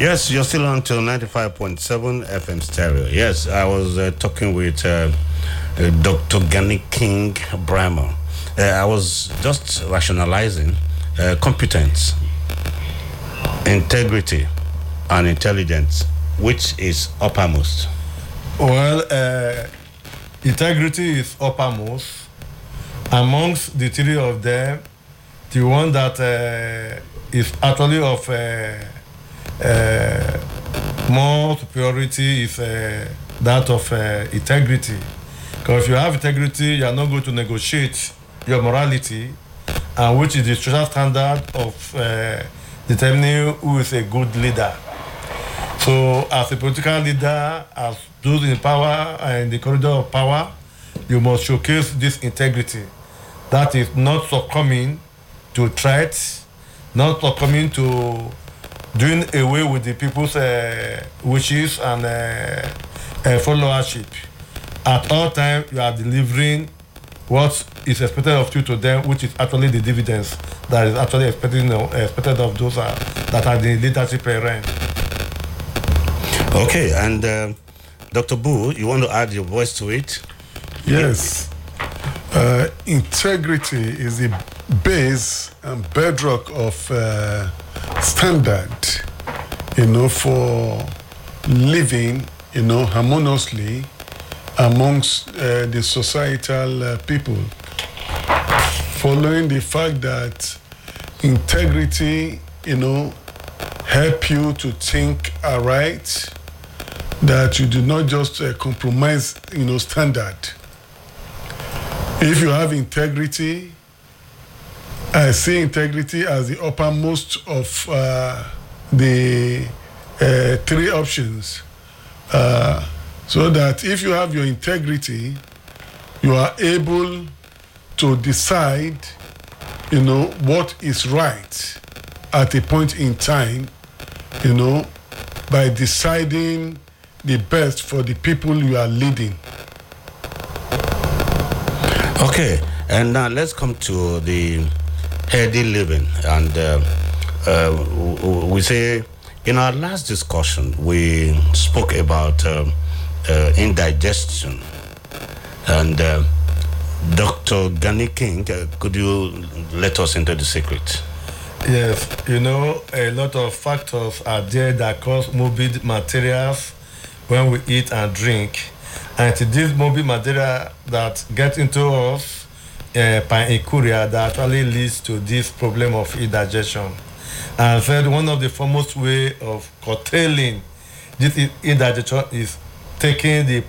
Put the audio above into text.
Yes, you're still on to 95.7 FM stereo. Yes, I was talking with Dr. Gani King Brahma. I was just rationalizing competence, integrity, and intelligence, which is uppermost. Well, integrity is uppermost. Amongst the three of them, the one that is actually of more superiority is that of integrity. Because if you have integrity, you are not going to negotiate your morality, which is the social standard of determining who is a good leader. So, as a political leader, as those in power and in the corridor of power, you must showcase this integrity. That is not succumbing to threats, not succumbing to doing away with the people's wishes and followership. At all times, you are delivering what is expected of you to them, which is actually the dividends that is actually expected of those that are the leadership rank. Okay, and Dr. Boo, you want to add your voice to it? Yes. Integrity is the base and bedrock of standard, for living, harmoniously amongst the societal people. Following the fact that integrity, help you to think aright, that you do not just compromise, standard. If you have integrity, I see integrity as the uppermost of the three options. So that if you have your integrity, you are able to decide, what is right at a point in time, by deciding the best for the people you are leading. Okay, and now let's come to the healthy living. And we say, in our last discussion, we spoke about indigestion. And Dr. Gani King, could you let us into the secret? Yes, a lot of factors are there that cause morbid materials when we eat and drink. And this morbid material that gets into us by incuria that actually leads to this problem of indigestion. And third, one of the foremost way of curtailing this indigestion is taking the